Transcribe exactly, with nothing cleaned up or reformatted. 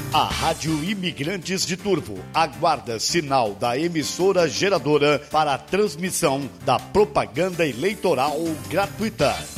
A Rádio Imigrantes de Turvo aguarda sinal da emissora geradora para a transmissão da propaganda eleitoral gratuita.